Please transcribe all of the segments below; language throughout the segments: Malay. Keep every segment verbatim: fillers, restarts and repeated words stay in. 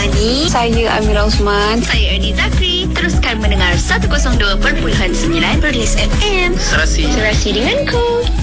Ramadhani. Saya Amira Osman. Saya Ernie Zakri. Teruskan mendengar seratus dua perpuluhan sembilan Perlis F M. Serasi Serasi denganku.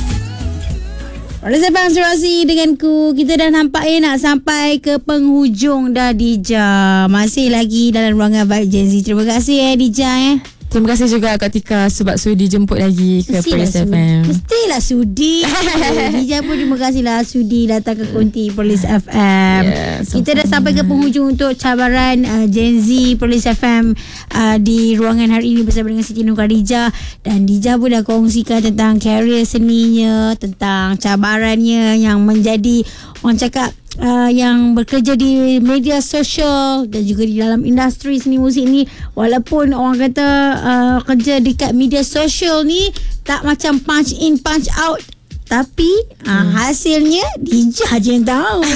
Oleh sebab Serasi denganku, kita dah nampak eh nak sampai ke penghujung dah, Dija. Masih lagi dalam ruangan Vibe Gen Z. Terima kasih eh Dija eh. Terima kasih juga Kak Tika sebab sudi jemput lagi ke Perlis F M. Mestilah sudi. Dija pun terima kasihlah sudi datang ke konti Perlis F M. Yeah, kita dah sampai ke penghujung untuk cabaran uh, Gen Z Perlis F M uh, di ruangan hari ini bersama dengan Siti Nurkhadijah. Dan Dija pun dah kongsikan tentang karier seninya, tentang cabarannya yang menjadi orang cakap Uh, yang bekerja di media sosial dan juga di dalam industri seni musik ni. Walaupun orang kata uh, kerja dekat media sosial ni tak macam punch in punch out, tapi hmm. uh, hasilnya Dija je yang tahu.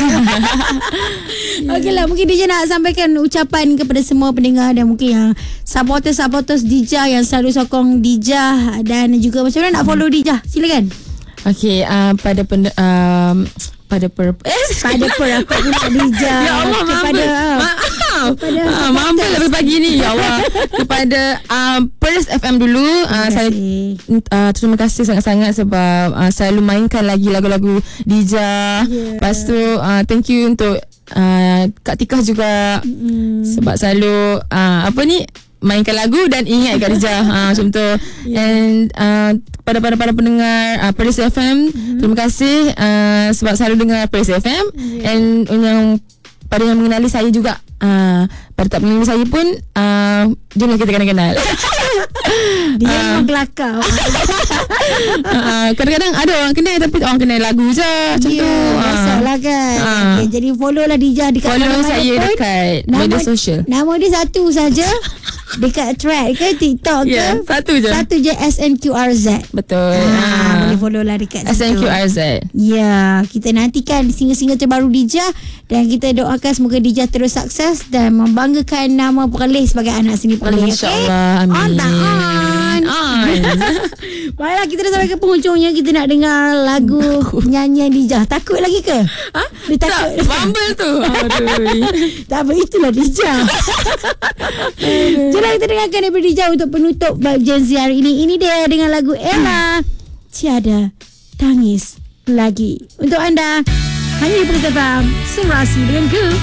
Okeylah, mungkin Dija nak sampaikan ucapan kepada semua pendengar dan mungkin yang supporters-supporters Dija yang selalu sokong Dija, dan juga macam mana nak follow Dija. Silakan. Okey, uh, pada pen, um, pada per eh pada per apa pula Dija. Ya Allah, kepada maaf kepada ah, maaf lebih pagi ni, ya Allah. Kepada um, Perlis F M dulu, uh, saya uh, terima kasih sangat-sangat sebab uh, selalu mainkan lagi lagu-lagu Dija. Yeah. Lepas tu uh, thank you untuk uh, Kak Tika juga, mm. sebab selalu uh, apa ni mainkan lagu dan ingat Kak Dija. ha, macam tu. Yeah. And uh, pada para para pendengar uh, Perlis F M, mm-hmm. terima kasih uh, sebab selalu dengar Perlis F M. Yeah. And yang pada yang mengenali saya juga, uh, pada tak mengenali saya pun, uh, jomlah kita kenal-kenal. Dia uh, memang kelakar. uh, kadang-kadang ada orang kenal tapi orang kenal lagu je, macam yeah, tu. Biasalah kan. Uh, okay, jadi follow lah Dija dekat follow saya pun, dekat nama, media sosial. Nama dia satu saja. Dekat Thread ke TikTok ke, yeah, satu je Satu je S N Q R Z. Betul. ha, Boleh follow lah dekat S N Q R Z. Ya, kita nantikan single-single terbaru Dija. Dan kita doakan semoga Dija terus sukses dan membanggakan nama Perlis sebagai anak seni Perlis. InsyaAllah, okay? Amin. On tak on, on. Baiklah, kita dah sampai ke penghujungnya. Kita nak dengar lagu nyanyian Dija. Takut lagi ke? Ha? Dia takut. Tak, bumble tu. Aduh. Tak apa, itulah Dija. Jomlah kita dengarkan daripada Dija untuk penutup Vibe Gen Z hari ini. Ini dia dengan lagu Ella, Tiada Tangis Lagi. Untuk anda, hanya di Perlis F M, Serasi denganku.